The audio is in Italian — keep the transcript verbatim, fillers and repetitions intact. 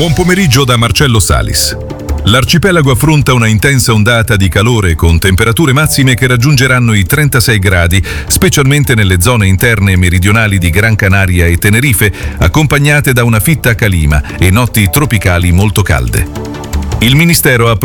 Buon pomeriggio da Marcello Salis. L'arcipelago affronta una intensa ondata di calore con temperature massime che raggiungeranno i trentasei gradi, specialmente nelle zone interne e meridionali di Gran Canaria e Tenerife, accompagnate da una fitta calima e notti tropicali molto calde. Il Ministero ha